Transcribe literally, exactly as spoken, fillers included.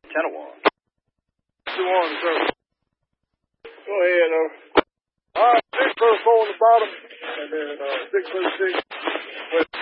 ten to one. Two one, sir. Go ahead, uh. All right, six foot four on the bottom, and then uh, six foot six.